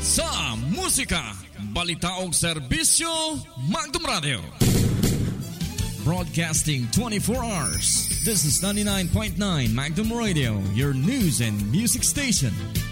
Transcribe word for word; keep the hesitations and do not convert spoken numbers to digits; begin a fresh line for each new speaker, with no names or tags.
sa musika, balita o serbisyo, Magdum Radio. Broadcasting twenty-four hours. This is ninety-nine point nine Magdum Radio, your news and music station.